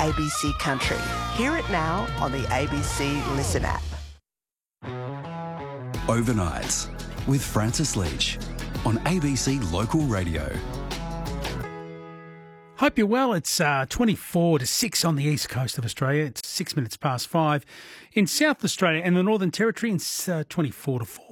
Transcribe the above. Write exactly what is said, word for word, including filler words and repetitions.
A B C Country. Hear it now on the A B C Listen app. Overnights with Francis Leach on A B C Local Radio. Hope you're well. It's uh, twenty-four to six on the east coast of Australia. It's six minutes past five in South Australia and the Northern Territory. It's uh, twenty-four to four.